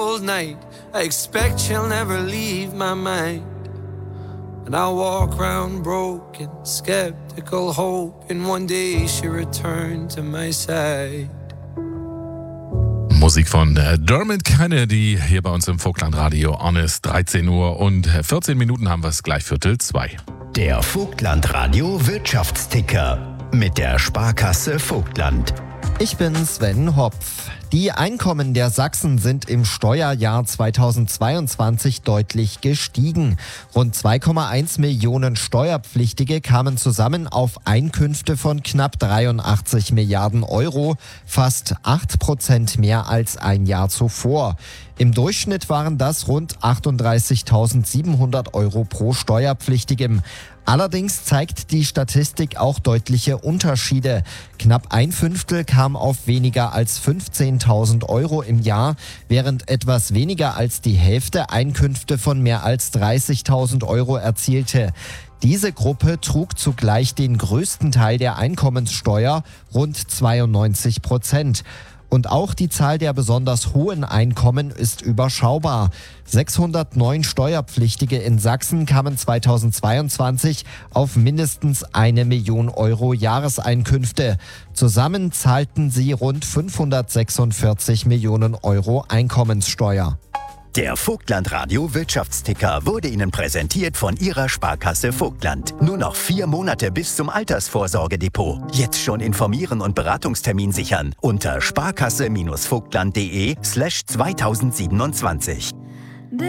All night, I expect she'll never leave my mind. And I'll walk around broken, skeptical, hoping one day she'll return to my side. Musik von Dermot Kennedy hier bei uns im Vogtlandradio. Honest, 13 Uhr und 14 Minuten haben wir es, gleich 1:45. Der Vogtlandradio Wirtschaftsticker mit der Sparkasse Vogtland. Ich bin Sven Hopf. Die Einkommen der Sachsen sind im Steuerjahr 2022 deutlich gestiegen. Rund 2,1 Millionen Steuerpflichtige kamen zusammen auf Einkünfte von knapp 83 Milliarden Euro, fast 8% mehr als ein Jahr zuvor. Im Durchschnitt waren das rund 38.700 Euro pro Steuerpflichtigem. Allerdings zeigt die Statistik auch deutliche Unterschiede. Knapp ein Fünftel kam auf weniger als 15.000 Euro im Jahr, während etwas weniger als die Hälfte Einkünfte von mehr als 30.000 Euro erzielte. Diese Gruppe trug zugleich den größten Teil der Einkommenssteuer, rund 92%. Und auch die Zahl der besonders hohen Einkommen ist überschaubar. 609 Steuerpflichtige in Sachsen kamen 2022 auf mindestens 1 Million Euro Jahreseinkünfte. Zusammen zahlten sie rund 546 Millionen Euro Einkommenssteuer. Der Vogtlandradio Wirtschaftsticker wurde Ihnen präsentiert von Ihrer Sparkasse Vogtland. Nur noch 4 Monate bis zum Altersvorsorgedepot. Jetzt schon informieren und Beratungstermin sichern unter sparkasse-vogtland.de/2027.